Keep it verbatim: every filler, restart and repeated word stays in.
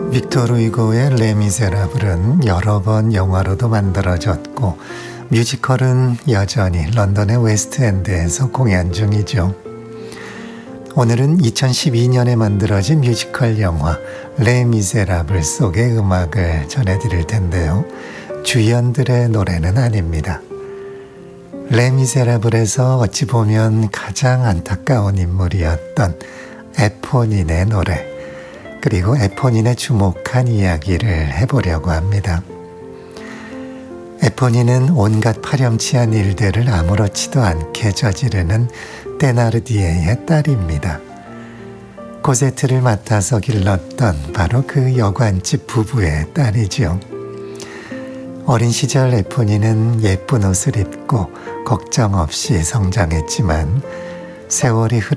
빅토르 위고의 레미제라블은 여러 번 영화로도 만들어졌고 뮤지컬은 여전히 런던의 웨스트엔드에서 공연 중이죠. 오늘은 이천십이 년에 만들어진 뮤지컬 영화 레미제라블 속의 음악을 전해드릴 텐데요. 주연들의 노래는 아닙니다. 레미제라블에서 어찌 보면 가장 안타까운 인물이었던 에포닌의 노래, 그리고 에포닌의 주목한 이야기를 해보려고 합니다. 에포닌은 온갖 파렴치한 일들을 아무렇지도 않게 저지르는 테나르디에의 딸입니다. 코제트를 맡아서 길렀던 바로 그 여관집 부부의 딸이죠. 어린 시절 에포닌은 예쁜 옷을 입고 걱정 없이 성장했지만 세월이